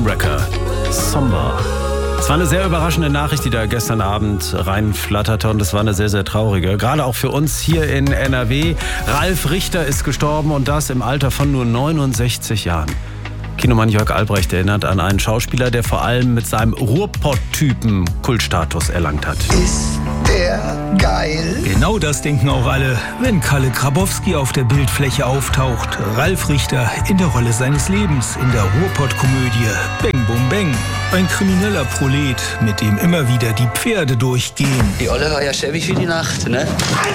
Moonraker, Somber. Es war eine sehr überraschende Nachricht, die da gestern Abend reinflatterte, und es war eine sehr, sehr traurige. Gerade auch für uns hier in NRW. Ralf Richter ist gestorben, und das im Alter von nur 69 Jahren. Kinomann Jörg Albrecht erinnert an einen Schauspieler, der vor allem mit seinem Ruhrpott-Typen Kultstatus erlangt hat. Ist der geil? Genau das denken auch alle, wenn Kalle Grabowski auf der Bildfläche auftaucht. Ralf Richter in der Rolle seines Lebens in der Ruhrpott-Komödie Bang Boom Bang. Ein krimineller Prolet, mit dem immer wieder die Pferde durchgehen. Die Olle war ja schäbig wie die Nacht, ne?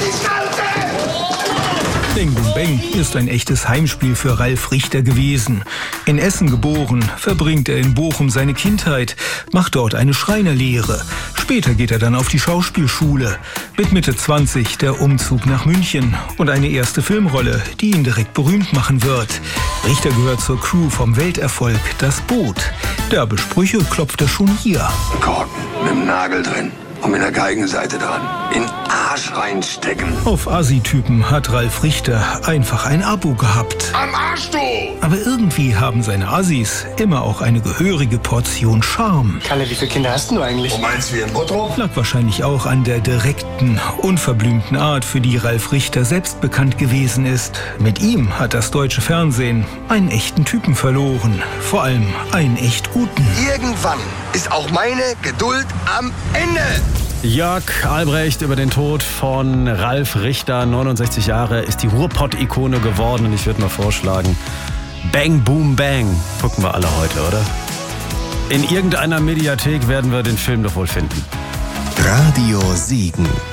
Bang Boom Bang ist ein echtes Heimspiel für Ralf Richter gewesen. In Essen geboren, verbringt er in Bochum seine Kindheit, macht dort eine Schreinerlehre. Später geht er dann auf die Schauspielschule. Mit Mitte 20 der Umzug nach München und eine erste Filmrolle, die ihn direkt berühmt machen wird. Richter gehört zur Crew vom Welterfolg Das Boot. Derbe Sprüche klopft er schon hier. Korken mit dem Nagel drin und mit der Geigenseite dran. In Arsch reinstecken. Auf Assi-Typen hat Ralf Richter einfach ein Abo gehabt. Am Arsch, du! Aber irgendwie haben seine Assis immer auch eine gehörige Portion Charme. Kalle, wie viele Kinder hast du eigentlich? Du meinst wie in Bottrop? Lag wahrscheinlich auch an der direkten, unverblümten Art, für die Ralf Richter selbst bekannt gewesen ist. Mit ihm hat das deutsche Fernsehen einen echten Typen verloren. Vor allem einen echt guten. Irgendwann ist auch meine Geduld am Ende. Jörg Albrecht über den Tod von Ralf Richter, 69 Jahre, ist die Ruhrpott-Ikone geworden, und ich würde mal vorschlagen, Bang Boom Bang gucken wir alle heute, oder? In irgendeiner Mediathek werden wir den Film doch wohl finden. Radio Siegen.